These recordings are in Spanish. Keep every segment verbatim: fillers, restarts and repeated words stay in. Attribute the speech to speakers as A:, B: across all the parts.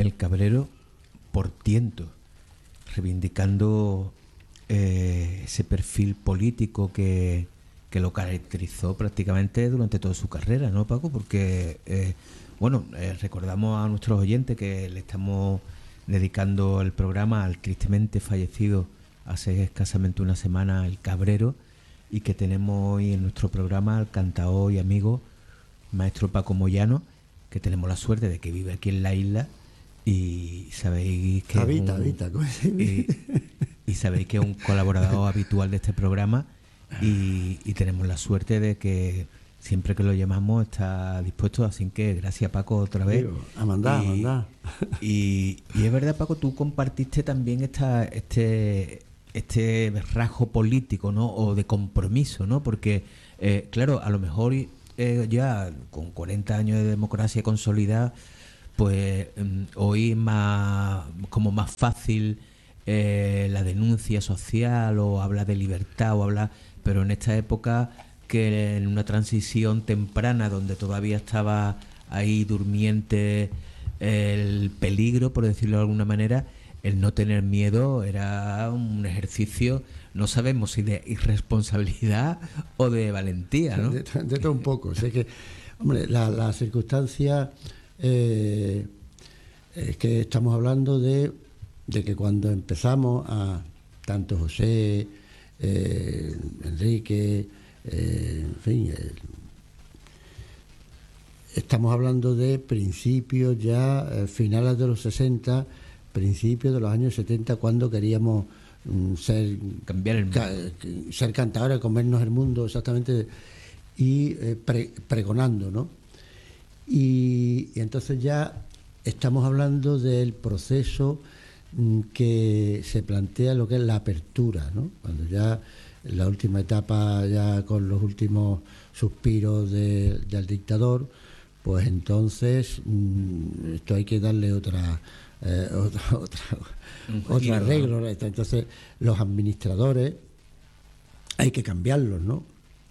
A: El Cabrero por tiento, reivindicando eh, ese perfil político que, que lo caracterizó prácticamente durante toda su carrera, ¿no, Paco? Porque, eh, bueno, eh, recordamos a nuestros oyentes que le estamos dedicando el programa al tristemente fallecido hace escasamente una semana, El Cabrero, y que tenemos hoy en nuestro programa al cantaor y amigo maestro Paco Moyano, que tenemos la suerte de que vive aquí en la isla y sabéis que
B: habita,
A: es un,
B: habita, ¿cómo se
A: y, y sabéis que es un colaborador habitual de este programa y, y tenemos la suerte de que siempre que lo llamamos está dispuesto, así que gracias, Paco, otra vez.
B: Digo, a mandar,
A: y,
B: a mandar.
A: Y, y es verdad, Paco, tú compartiste también esta este este rasgo político, ¿no? O de compromiso, ¿no? Porque, eh, claro, a lo mejor eh, ya con cuarenta años de democracia consolidada, pues mm, hoy es más, como más fácil eh, la denuncia social o hablar de libertad o hablar, pero en esta época que en una transición temprana donde todavía estaba ahí durmiente el peligro, por decirlo de alguna manera, el no tener miedo era un ejercicio, no sabemos si de irresponsabilidad o de valentía, ¿no?
B: De, de todo un poco. O sea que, hombre, la, la circunstancia eh, es que estamos hablando de, de que cuando empezamos a tanto José, eh, Enrique, eh, en fin, eh, estamos hablando de principios ya, eh, finales de los sesenta, principios de los años setenta, cuando queríamos mm, ser
A: cambiar el mundo.
B: Ca, ser cantadores, comernos el mundo, exactamente, y eh, pre, pregonando, ¿no? Y, y entonces ya estamos hablando del proceso mm, que se plantea lo que es la apertura, ¿no? Cuando ya en la última etapa, ya con los últimos suspiros de, del dictador, pues entonces mmm, esto hay que darle otra eh, otra otra, otro arreglo, ¿no? Entonces los administradores hay que cambiarlos, ¿no?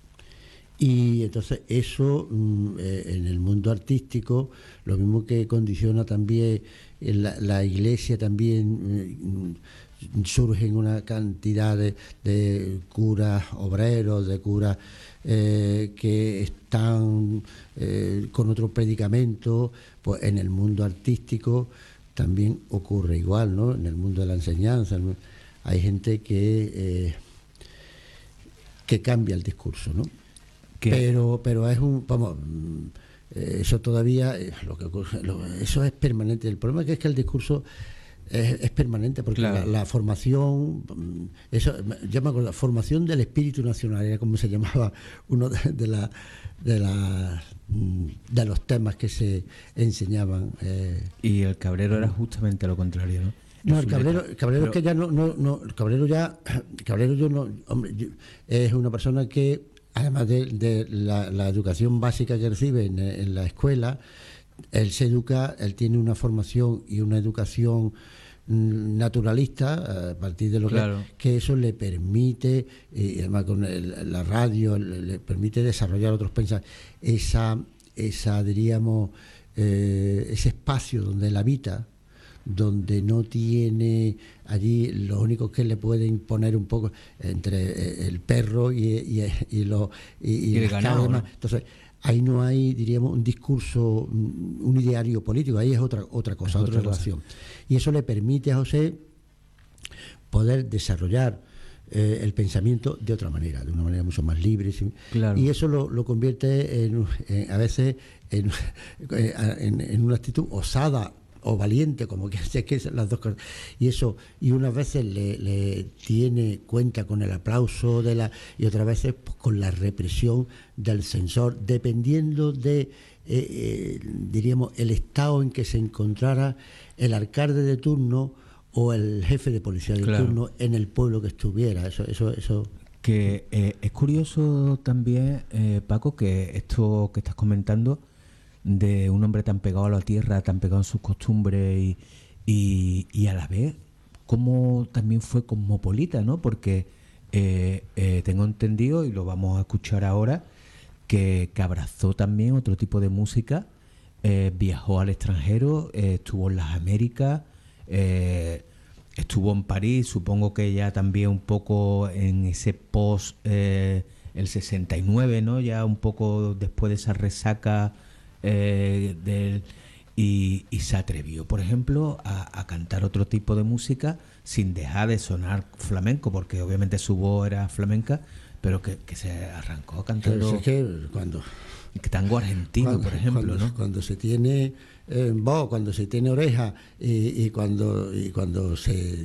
B: Y entonces eso mmm, eh, en el mundo artístico, lo mismo que condiciona también la, la iglesia, también mmm, surgen una cantidad de, de curas obreros, de curas eh, que están eh, con otro predicamento. Pues en el mundo artístico también ocurre igual, ¿no? En el mundo de la enseñanza hay gente que eh, que cambia el discurso, ¿no? ¿Qué? Pero pero es un, vamos, eso todavía lo que ocurre, lo, eso es permanente. El problema es que es que el discurso es, es permanente, porque claro, la, la formación, eso, yo me acuerdo, formación del espíritu nacional, era como se llamaba uno de, de la de la de los temas que se enseñaban. Eh,
A: y el Cabrero era justamente lo contrario, ¿no?
B: No, el Cabrero, el Cabrero pero, es que ya no, no, no, el Cabrero ya, el Cabrero yo no, hombre, yo, es una persona que, además de, de la, la educación básica que recibe en, en la escuela, él se educa, él tiene una formación y una educación naturalista, a partir de lo claro. que, que eso le permite, y además con el, la radio, le, le permite desarrollar otros pensamientos, esa, esa diríamos, eh, ese espacio donde él habita, donde no tiene allí, lo único que le puede imponer un poco entre el perro y, y, y, lo, y, y, y las ganado, ¿no? Entonces ahí no hay, diríamos, un discurso, un ideario político, ahí es otra otra cosa, es otra, otra relación. Cosa. Y eso le permite a José poder desarrollar eh, el pensamiento de otra manera, de una manera mucho más libre. ¿Sí? Claro. Y eso lo, lo convierte en, en, a veces en, en, en una actitud osada o valiente, como que sé que es las dos cosas, y eso, y unas veces le, le tiene cuenta con el aplauso de la, y otras veces pues, con la represión del censor, dependiendo de eh, eh, diríamos el estado en que se encontrara el alcalde de turno o el jefe de policía de claro. turno en el pueblo que estuviera. Eso, eso, eso.
A: Que eh, es curioso también, eh, Paco, que esto que estás comentando de un hombre tan pegado a la tierra, tan pegado en sus costumbres y, y, y a la vez como también fue cosmopolita, ¿no? Porque eh, eh, tengo entendido, y lo vamos a escuchar ahora, que, que abrazó también otro tipo de música eh, viajó al extranjero, eh, estuvo en las Américas, eh, estuvo en París, supongo que ya también un poco en ese post eh, el sesenta y nueve, ¿no? Ya un poco después de esa resaca eh, del y, y se atrevió, por ejemplo, a, a cantar otro tipo de música sin dejar de sonar flamenco, porque obviamente su voz era flamenca, pero que, que se arrancó cantando
B: es que cuando
A: tango argentino,
B: cuando,
A: por ejemplo,
B: cuando,
A: ¿no?
B: cuando se tiene eh, voz, cuando se tiene oreja y, y cuando y cuando se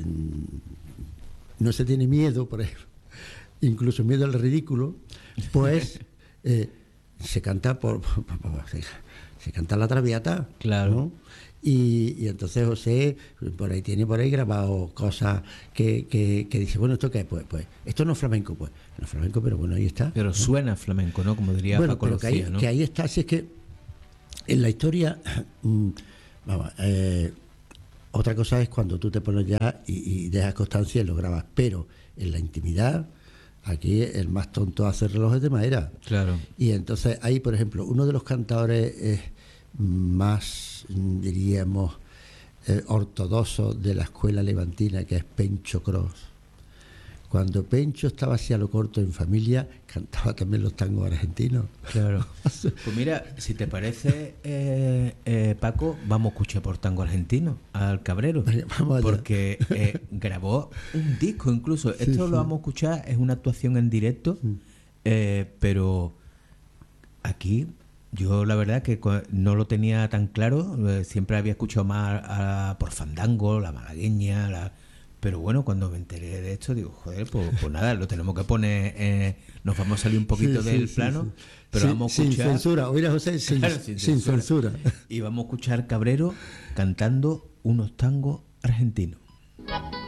B: no se tiene miedo, por ejemplo, incluso miedo al ridículo, pues eh, se canta por, por, por, por se, se canta la Traviata,
A: claro,
B: ¿no? Y, y entonces José por ahí tiene por ahí grabado cosas que, que, que dice, bueno, ¿esto qué es? Pues, pues esto no es flamenco, pues no es flamenco, pero bueno, ahí está.
A: Pero
B: ¿no?
A: Suena flamenco, ¿no? Como diría
B: bueno,
A: Paco
B: pero que ahí,
A: Lucía, ¿no?
B: que ahí está, si es que en la historia, vamos, eh, otra cosa es cuando tú te pones ya y, y dejas constancia y lo grabas, pero en la intimidad, aquí el más tonto hace relojes de madera.
A: Claro.
B: Y entonces ahí, por ejemplo, uno de los cantadores eh, más, diríamos, eh, ortodoxos de la escuela levantina, que es Pencho Cross. Cuando Pencho estaba así a lo corto en familia, cantaba también los tangos argentinos.
A: Claro. Pues mira, si te parece, eh, eh, Paco, vamos a escuchar por tango argentino al Cabrero.
B: Venga, vamos allá.
A: Porque eh, grabó un disco incluso.
B: Sí,
A: Esto
B: sí.
A: lo vamos a escuchar, es una actuación en directo, eh, pero aquí yo la verdad que cu- no lo tenía tan claro. eh, siempre había escuchado más a- a- por Fandango, la malagueña, la... Pero bueno, cuando me enteré de esto, digo, joder, pues, pues nada, lo tenemos que poner, eh, nos vamos a salir un poquito
B: Sí, sí,
A: del
B: sí,
A: plano,
B: sí.
A: pero
B: Sin-
A: vamos a
B: sin
A: escuchar...
B: censura, oír a José sin,
A: Claro,
B: sin
A: sin
B: censura.
A: Y vamos a escuchar Cabrero cantando unos tangos argentinos.